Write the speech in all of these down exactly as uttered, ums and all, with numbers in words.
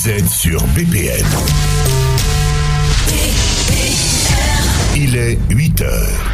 Vous êtes sur B P M. Il est huit heures.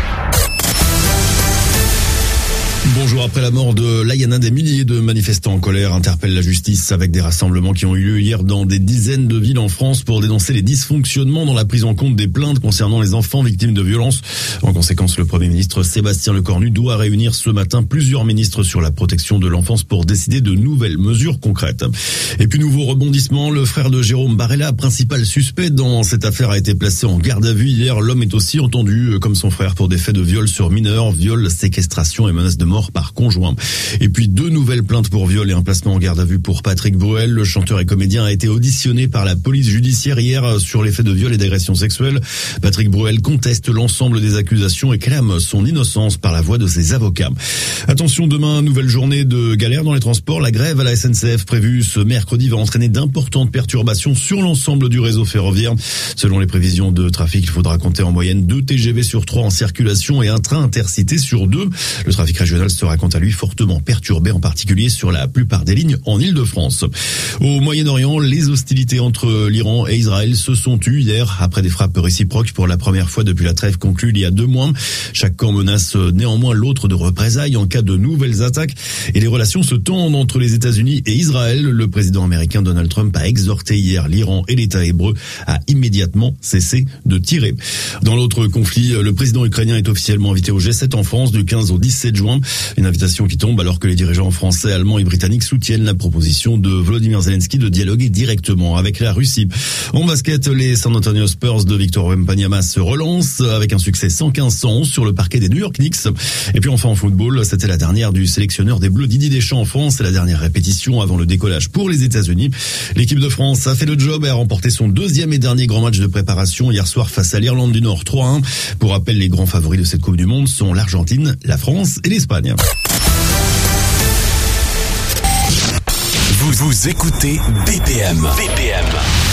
Bonjour. Après la mort de Layana, des milliers de manifestants en colère interpellent la justice avec des rassemblements qui ont eu lieu hier dans des dizaines de villes en France pour dénoncer les dysfonctionnements dans la prise en compte des plaintes concernant les enfants victimes de violences. En conséquence, le Premier ministre Sébastien Lecornu doit réunir ce matin plusieurs ministres sur la protection de l'enfance pour décider de nouvelles mesures concrètes. Et puis, nouveau rebondissement, le frère de Jérôme Barella, principal suspect dans cette affaire, a été placé en garde à vue hier. L'homme est aussi entendu comme son frère pour des faits de viol sur mineurs, viol, séquestration et menace de mort par conjoint. Et puis deux nouvelles plaintes pour viol et un placement en garde à vue pour Patrick Bruel. Le chanteur et comédien a été auditionné par la police judiciaire hier sur les faits de viol et d'agression sexuelle. Patrick Bruel conteste l'ensemble des accusations et clame son innocence par la voix de ses avocats. Attention, demain, nouvelle journée de galère dans les transports. La grève à la S N C F prévue ce mercredi va entraîner d'importantes perturbations sur l'ensemble du réseau ferroviaire. Selon les prévisions de trafic, il faudra compter en moyenne deux T G V sur trois en circulation et un train intercité sur deux. Le trafic régional sera quant à lui fortement perturbé, en particulier sur la plupart des lignes en Île-de-France. Au Moyen-Orient, les hostilités entre l'Iran et Israël se sont tues hier après des frappes réciproques pour la première fois depuis la trêve conclue il y a deux mois. Chaque camp menace néanmoins l'autre de représailles en cas de nouvelles attaques et les relations se tendent entre les États-Unis et Israël. Le président américain Donald Trump a exhorté hier l'Iran et l'État hébreu à immédiatement cesser de tirer. Dans l'autre conflit, le président ukrainien est officiellement invité au G sept en France du quinze au dix-sept juin. Une invitation qui tombe alors que les dirigeants français, allemands et britanniques soutiennent la proposition de Volodymyr Zelensky de dialoguer directement avec la Russie. En basket, les San Antonio Spurs de Victor Wembanyama se relancent avec un succès cent quinze à cent onze sur le parquet des New York Knicks. Et puis enfin en football, c'était la dernière du sélectionneur des Bleus Didier Deschamps en France. C'est la dernière répétition avant le décollage pour les États-Unis. L'équipe de France a fait le job et a remporté son deuxième et dernier grand match de préparation hier soir face à l'Irlande du Nord trois à un. Pour rappel, les grands favoris de cette Coupe du Monde sont l'Argentine, la France et l'Espagne. Vous, vous écoutez B P M. B P M.